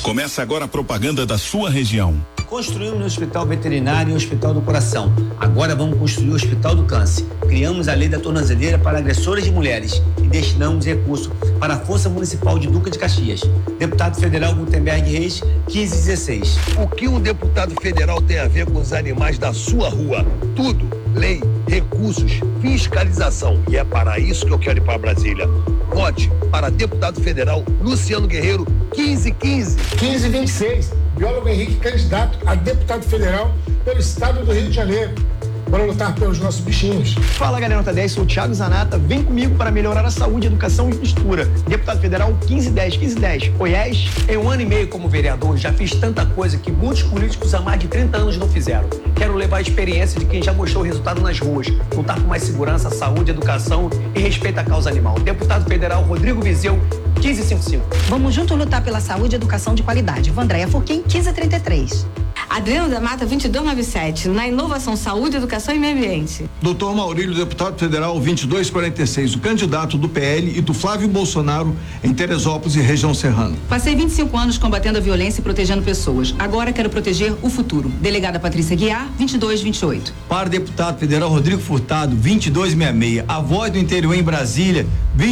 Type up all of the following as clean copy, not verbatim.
Começa agora a propaganda da sua região. Construímos o Hospital Veterinário e o Hospital do Coração. Agora vamos construir o Hospital do Câncer. Criamos a lei da tornozeleira para agressoras de mulheres e destinamos recursos para a Força Municipal de Duque de Caxias. Deputado Federal Gutenberg Reis, 1516. O que um deputado federal tem a ver com os animais da sua rua? Tudo. Lei, recursos, fiscalização. E é para isso que eu quero ir para Brasília. Vote para deputado federal Luciano Guerreiro, 1515. 1526. Biólogo Henrique, candidato a deputado federal pelo estado do Rio de Janeiro. Bora lutar pelos nossos bichinhos. Fala, galera, nota 10, sou o Thiago Zanata. Vem comigo para melhorar a saúde, educação e infraestrutura. Deputado federal 1510, 1510. Oiés? Em 1 ano e meio como vereador, já fiz tanta coisa que muitos políticos há mais de 30 anos não fizeram. Quero levar a experiência de quem já mostrou o resultado nas ruas. Lutar por mais segurança, saúde, educação e respeito à causa animal. Deputado federal Rodrigo Vizeu, 1555. Vamos juntos lutar pela saúde e educação de qualidade. Vandréia Furquim, 1533. Adriano da Mata, 2297, na inovação, saúde, educação e meio ambiente. Doutor Maurílio, deputado federal, 2246, o candidato do PL e do Flávio Bolsonaro em Teresópolis e região serrana. Passei 25 anos combatendo a violência e protegendo pessoas. Agora quero proteger o futuro. Delegada Patrícia Guiar, 2228. Para deputado federal Rodrigo Furtado, 2266. A voz do interior em Brasília,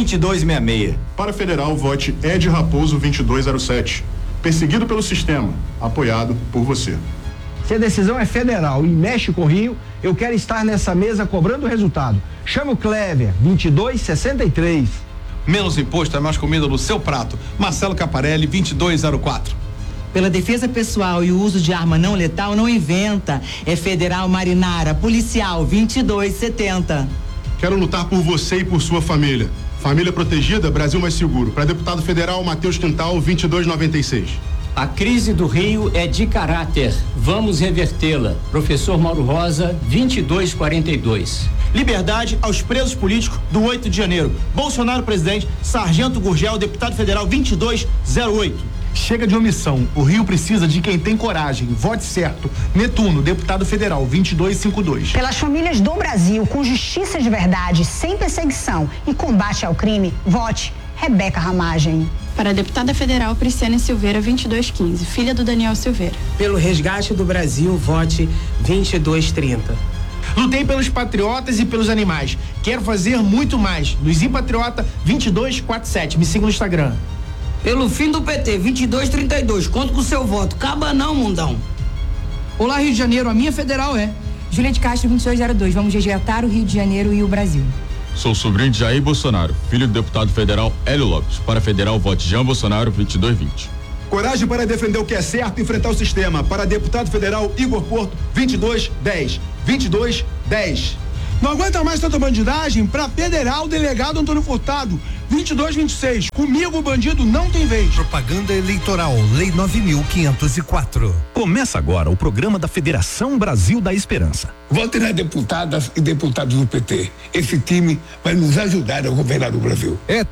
2266. Para federal, vote Ed Raposo, 2207. Perseguido pelo sistema, apoiado por você. Se a decisão é federal e mexe com o Rio, eu quero estar nessa mesa cobrando o resultado. Chama o Clever, 2263. Menos imposto é mais comida no seu prato. Marcelo Caparelli, 2204. Pela defesa pessoal e o uso de arma não letal, não inventa. É Federal Marinara, policial, 2270. Quero lutar por você e por sua família. Família protegida, Brasil mais seguro. Para deputado federal, Matheus Quintal, 2296. A crise do Rio é de caráter. Vamos revertê-la. Professor Mauro Rosa, 2242. Liberdade aos presos políticos do 8 de janeiro. Bolsonaro presidente, Sargento Gurgel, deputado federal 2208. Chega de omissão. O Rio precisa de quem tem coragem. Vote certo. Netuno, deputado federal 2252. Pelas famílias do Brasil, com justiça de verdade, sem perseguição e combate ao crime, vote Rebeca Ramagem. Para a deputada federal Prisciane Silveira, 2215, filha do Daniel Silveira. Pelo resgate do Brasil, vote 2230. Lutei pelos patriotas e pelos animais. Quero fazer muito mais. Luizinho Patriota, 2247. Me siga no Instagram. Pelo fim do PT, 2232. Conto com o seu voto. Caba não, mundão. Olá, Rio de Janeiro. A minha federal é Júlia de Castro, 2202. Vamos resgatar o Rio de Janeiro e o Brasil. Sou sobrinho de Jair Bolsonaro, filho do deputado federal Hélio Lopes. Para federal, vote Jean Bolsonaro, 2220. Coragem para defender o que é certo e enfrentar o sistema. Para deputado federal Igor Porto, 2210. 2210. Não aguenta mais tanta bandidagem? Para federal, delegado Antônio Furtado, 2226. Comigo o bandido não tem vez. Propaganda eleitoral, Lei 9.504. Começa agora o programa da Federação Brasil da Esperança. Vote nas deputadas e deputados do PT. Esse time vai nos ajudar a governar o Brasil. É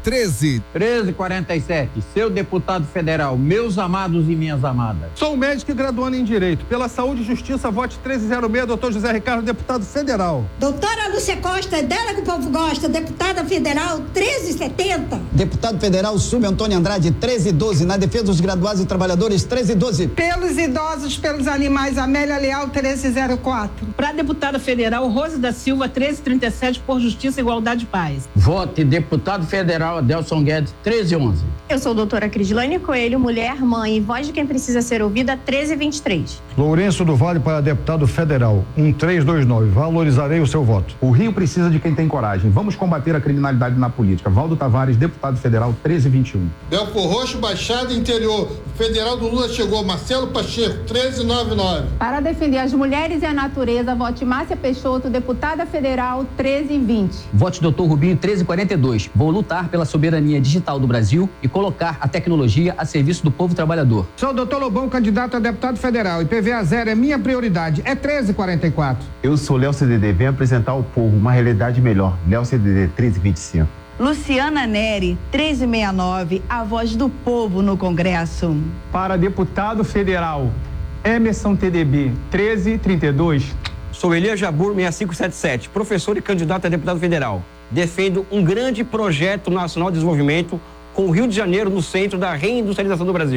1347. Seu deputado federal, meus amados e minhas amadas. Sou médico e graduando em Direito. Pela Saúde e Justiça, vote 1306, doutor José Ricardo, deputado federal. Doutora Lúcia Costa, é dela que o povo gosta, deputada federal 1370. Deputado federal Subantônio Andrade, 1312, na defesa dos graduados e trabalhadores, 1312. Pelos idosos, pelos animais, Amélia Leal, 1304. Para deputada federal Rose da Silva, 1337, por Justiça, Igualdade e Paz. Vote deputado federal Adelson Guedes, 1311. Eu sou doutora Crislane Coelho, mulher, mãe e voz de quem precisa ser ouvida, 1323. Lourenço do Vale para deputado federal, 1329. Valorizarei o seu voto. O Rio precisa de quem tem coragem. Vamos combater a criminalidade na política. Valdo Tavares, deputado federal, 1321. Belfor Roxo, Baixada Interior. O federal do Lula chegou. Marcelo Pacheco, 1399. Para defender as mulheres e a natureza, vote Márcia Peixoto, deputada federal, 1320. Vote Dr. Rubinho, 1342. Vou lutar pela soberania digital do Brasil e colocar a tecnologia a serviço do povo trabalhador. Sou o doutor Lobão, candidato a deputado federal. IPVA zero é minha prioridade. É 1344. Eu sou Léo CDD. Venho apresentar ao povo uma realidade melhor. Léo CDD, 1325. Luciana Neri, 1369, a voz do povo no Congresso. Para deputado federal, Emerson TDB, 1332. Sou Elias Jabur, 6577, professor e candidato a deputado federal. Defendo um grande projeto nacional de desenvolvimento com o Rio de Janeiro no centro da reindustrialização do Brasil.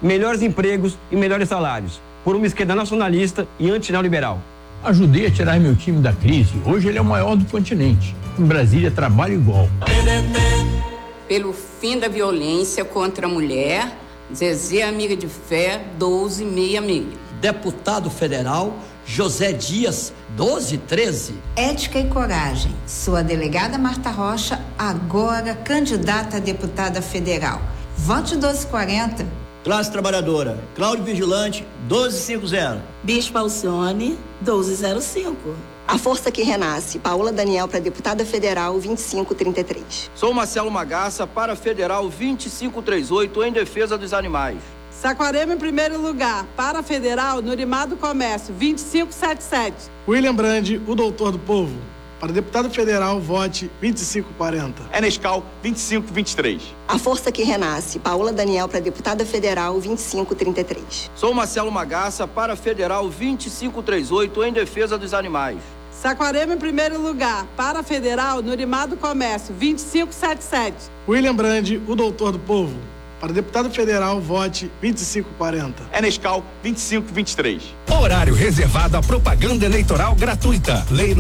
melhores empregos e melhores salários, por uma esquerda nacionalista e antineoliberal. Ajudei a tirar meu time da crise. Hoje ele é o maior do continente. Em Brasília, trabalho igual. Pelo fim da violência contra a mulher, Zezé Amiga de Fé, 1266. Deputado federal, José Dias, 1213. Ética e Coragem. Sua delegada Marta Rocha, agora candidata a deputada federal. Vote 1240. Classe Trabalhadora, Cláudio Vigilante, 1250. Bispo Alcione, 1205. A Força que Renasce, Paola Daniel para deputada federal, 2533. Sou Marcelo Magaça para federal 2538 em defesa dos animais. Saquarema em primeiro lugar, para federal, Nurimado Comércio, 2577. William Brandi, o doutor do povo. Para deputado federal, vote 2540. Enescal, 2523. A Força que Renasce, Paola Daniel para deputada federal, 2533. Sou Marcelo Magaça para federal 2538 em defesa dos animais. Saquarema em primeiro lugar, para federal, Nurimado Comércio, 2577. William Brandi, o doutor do povo. Para deputado federal, vote 2540. Enescal, 2523. Horário reservado à propaganda eleitoral gratuita. Lei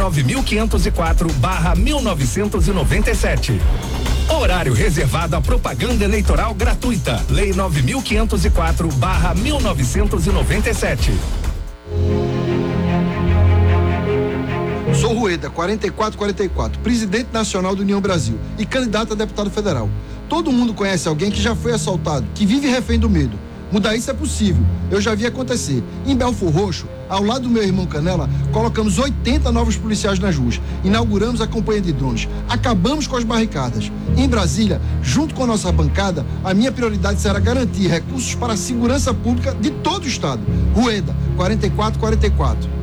9.504/1997. Horário reservado à propaganda eleitoral gratuita. Lei 9.504/1997. Sou Rueda, 4444, presidente nacional do União Brasil e candidato a deputado federal. Todo mundo conhece alguém que já foi assaltado, que vive refém do medo. Mudar isso é possível, eu já vi acontecer. Em Belfor Roxo, ao lado do meu irmão Canela, colocamos 80 novos policiais nas ruas, inauguramos a campanha de drones, acabamos com as barricadas. Em Brasília, junto com a nossa bancada, a minha prioridade será garantir recursos para a segurança pública de todo o estado. Rueda, 4444.